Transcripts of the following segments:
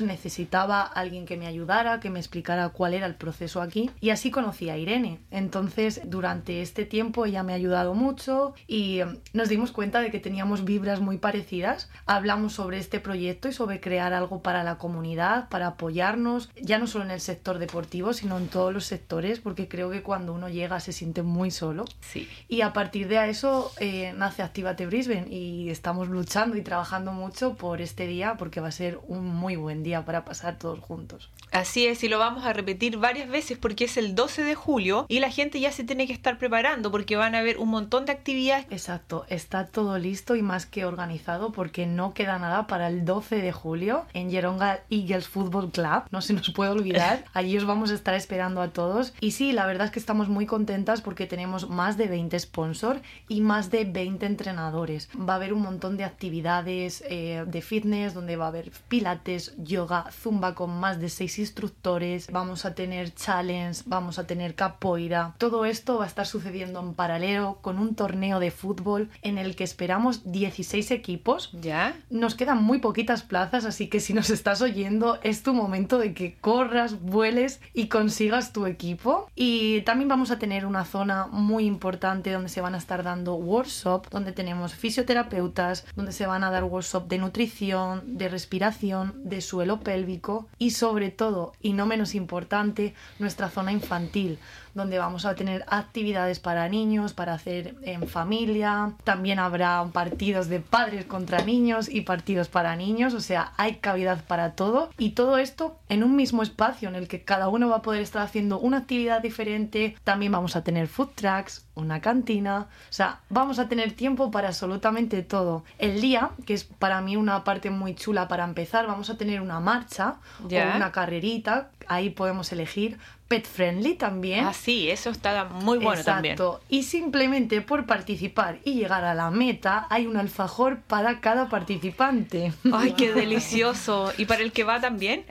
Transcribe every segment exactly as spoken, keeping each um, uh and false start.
necesitaba alguien que me ayudara, que me explicara cuál era el proceso aquí, y así conocí a Irene. Entonces, durante este tiempo ella me ha ayudado mucho y nos dimos cuenta de que teníamos vibras muy parecidas. Hablamos sobre este proyecto y sobre crear algo para la comunidad, para apoyarnos, ya no solo en el sector deportivo, sino en todos los sectores, porque creo que cuando uno llega se siente muy solo. Sí. Y a partir de eso eh, nace Actívate Brisbane y estamos luchando y trabajando mucho por este día, porque va a ser un muy buen día para pasar todos juntos. Así es, y lo vamos a repetir varias veces porque es el doce de julio y la gente ya se tiene que estar preparando porque van a haber un montón de actividades. Exacto, está todo listo y más que organizado porque no queda nada para el doce de julio en Yeronga Eagles Football Club, no se nos puede olvidar, allí os vamos a estar esperando a todos. Y sí, la verdad es que estamos muy contentas porque tenemos más de veinte sponsors y más de veinte entrenadores. Va a haber un montón de actividades eh, de fitness donde va a haber pilates, yoga, zumba con más de seis instructores, vamos a tener challenge, vamos a tener capoeira. Todo esto va a estar sucediendo en paralelo con un torneo de fútbol en el que esperamos dieciséis equipos. ¿Ya? Nos quedan muy poquitas plazas, así que si nos estás oyendo es tu momento de que corras, vueles y consigas tu equipo. Y también vamos a tener una zona muy importante donde se van a estar dando workshops, donde tenemos fisioterapeutas, donde se van a dar workshops de nutrición, de respiración, de suelo pélvico y sobre todo, y no menos importante, nuestra zona infantil, donde vamos a tener actividades para niños, para hacer en familia. También habrá partidos de padres contra niños y partidos para niños, o sea, hay cavidad para todo. Y todo esto en un mismo espacio en el que cada uno va a poder estar haciendo una actividad diferente. También vamos a tener food trucks, una cantina, o sea, vamos a tener tiempo para absolutamente todo. El día, que es para mí una parte muy chula para empezar, vamos a tener una marcha ¿Ya? o una carrerita, ahí podemos elegir. Pet friendly también. Ah, sí, eso está muy bueno. Exacto. También. Y simplemente por participar y llegar a la meta hay un alfajor para cada participante. Ay, qué delicioso. ¿Y para el que va también?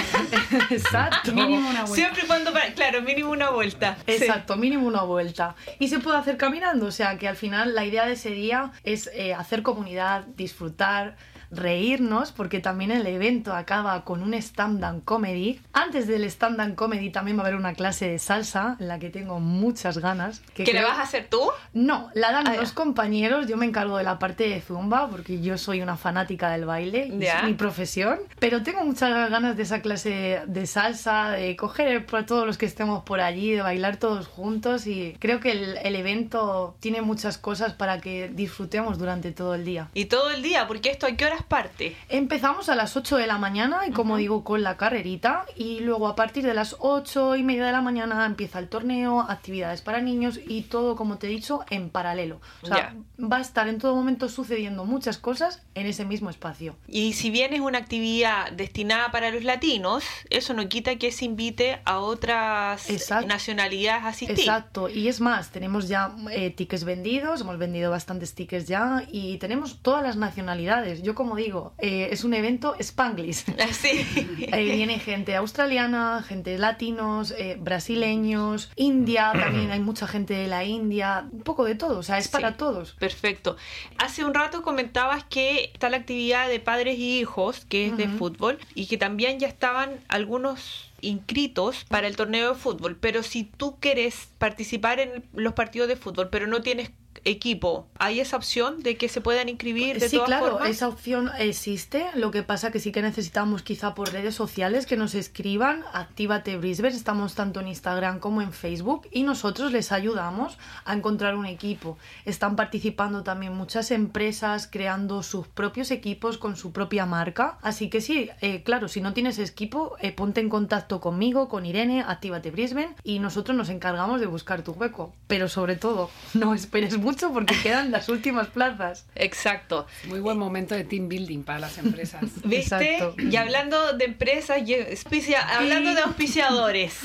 Exacto. Mínimo una vuelta. Siempre y cuando, para... claro, mínimo una vuelta. Exacto, sí. Mínimo una vuelta. Y se puede hacer caminando, o sea que al final la idea de ese día es eh, hacer comunidad, disfrutar, reírnos, porque también el evento acaba con un stand-up comedy. Antes del stand-up comedy también va a haber una clase de salsa en la que tengo muchas ganas. ¿Que creo... le vas a hacer tú? No, la dan ah, los compañeros, yo me encargo de la parte de zumba porque yo soy una fanática del baile y ¿Ya? es mi profesión, pero tengo muchas ganas de esa clase de salsa, de coger a todos los que estemos por allí, de bailar todos juntos, y creo que el, el evento tiene muchas cosas para que disfrutemos durante todo el día. Y todo el día, porque esto, ¿a qué horas parte? Empezamos a las ocho de la mañana y como uh-huh. digo, con la carrerita, y luego a partir de las ocho y media de la mañana empieza el torneo, actividades para niños y todo, como te he dicho, en paralelo. O sea, yeah. va a estar en todo momento sucediendo muchas cosas en ese mismo espacio. Y si bien es una actividad destinada para los latinos, eso no quita que se invite a otras Exacto. nacionalidades a asistir. Exacto, y es más, tenemos ya eh, tickets vendidos, hemos vendido bastantes tickets ya y tenemos todas las nacionalidades. Yo, como digo, eh, es un evento Spanglish. Sí. eh, viene gente australiana, gente latinos, eh, brasileños, India, también hay mucha gente de la India, un poco de todo, o sea, es sí, para todos. Perfecto. Hace un rato comentabas que está la actividad de padres y hijos, que es uh-huh. de fútbol, y que también ya estaban algunos inscritos para el torneo de fútbol, pero si tú quieres participar en los partidos de fútbol, pero no tienes equipo, ¿hay esa opción de que se puedan inscribir de sí, todas claro, formas? Esa opción existe, lo que pasa que sí que necesitamos quizá por redes sociales que nos escriban, Actívate Brisbane, estamos tanto en Instagram como en Facebook y nosotros les ayudamos a encontrar un equipo. Están participando también muchas empresas creando sus propios equipos con su propia marca, así que sí, eh, claro, si no tienes equipo, eh, ponte en contacto conmigo, con Irene, Actívate Brisbane, y nosotros nos encargamos de buscar tu hueco, pero sobre todo, no esperes mucho porque quedan las últimas plazas. Exacto. Muy buen momento de team building para las empresas. ¿Viste? Exacto. Y hablando de empresas, y auspicia, hablando de auspiciadores,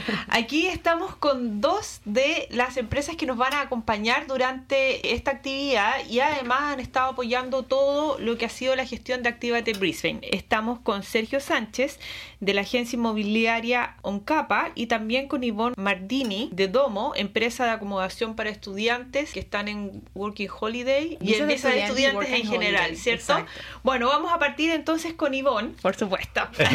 aquí estamos con dos de las empresas que nos van a acompañar durante esta actividad y además han estado apoyando todo lo que ha sido la gestión de Actívate Brisbane. Estamos con Sergio Sánchez de la agencia inmobiliaria Oncapa y también con Ivonne Mardini de Domo, empresa de acomodación para estudiantes que están en Working Holiday y Visa en de visa de estudiante y estudiantes en Working general, Holiday, ¿cierto? exacto. Bueno, vamos a partir entonces con Ivonne, por supuesto.